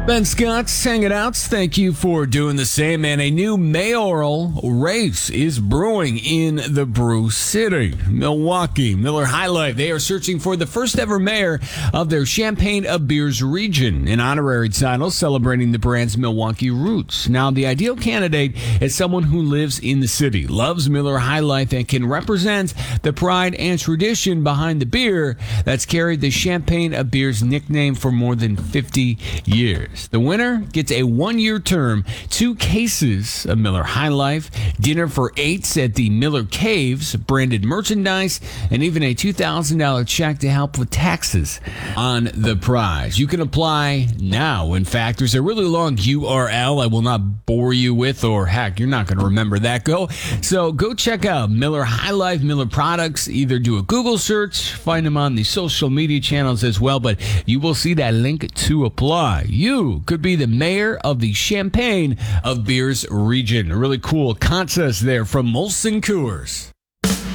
Ben Scott's hanging out. Thank you for doing the same. And a new mayoral race is brewing in the Brew City, Milwaukee. Miller High Life. They are searching for the first ever mayor of their Champagne of Beers region, an honorary title celebrating the brand's Milwaukee roots. Now, the ideal candidate is someone who lives in the city, loves Miller High Life, and can represent the pride and tradition behind the beer that's carried the Champagne of Beers nickname for more than 50 years. The winner gets a 1-year term, 2 cases of Miller High Life, dinner for 8s at the Miller Caves, branded merchandise, and even a $2,000 check to help with taxes on the prize. You can apply now. In fact, there's a really long URL I will not bore you with, or heck, you're not going to remember that. So go check out Miller High Life, Miller products. Either do a Google search, find them on the social media channels as well, but you will see that link to apply. You could be the mayor of the Champagne of Beers region. A really cool contest there from Molson Coors.